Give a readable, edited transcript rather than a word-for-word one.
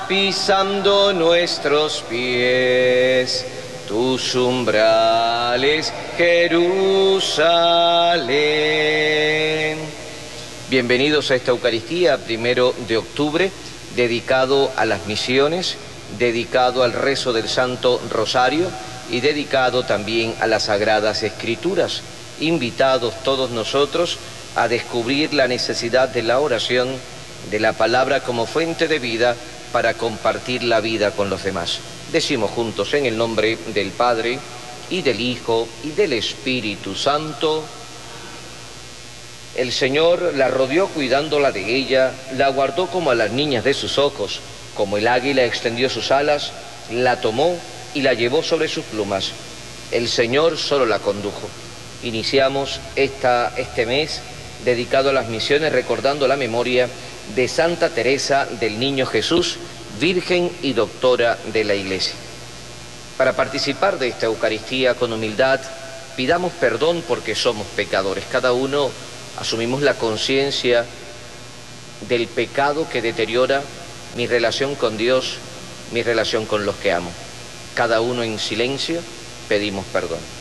pisando nuestros pies tus umbrales, Jerusalén. Bienvenidos a esta Eucaristía, 1 de octubre, dedicado a las misiones, dedicado al rezo del Santo Rosario y dedicado también a las Sagradas Escrituras. Invitados todos nosotros a descubrir la necesidad de la oración, de la palabra como fuente de vida para compartir la vida con los demás. Decimos juntos en el nombre del Padre, y del Hijo, y del Espíritu Santo. El Señor la rodeó cuidándola de ella, la guardó como a las niñas de sus ojos, como el águila extendió sus alas, la tomó y la llevó sobre sus plumas. El Señor solo la condujo. Iniciamos este mes dedicado a las misiones recordando la memoria de Santa Teresa del Niño Jesús, Virgen y Doctora de la Iglesia. Para participar de esta Eucaristía con humildad, pidamos perdón porque somos pecadores. Cada uno asumimos la conciencia del pecado que deteriora mi relación con Dios, mi relación con los que amo. Cada uno en silencio pedimos perdón.